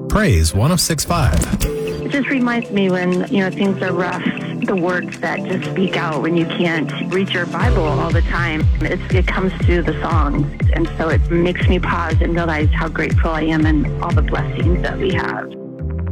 Praise 106.5. It just reminds me when, things are rough, the words that just speak out when you can't read your Bible all the time. It comes through the songs. And so it makes me pause and realize how grateful I am and all the blessings that we have.